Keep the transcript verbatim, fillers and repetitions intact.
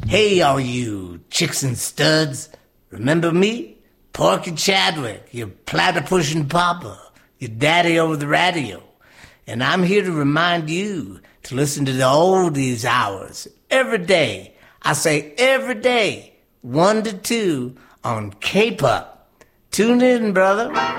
Hey, all you chicks and studs. Remember me? Porky Chadwick, your platypus papa, your daddy over the radio. And I'm here to remind you to listen to the oldies hours every day. I say every day, one to two on K-Pop. Tune in, brother.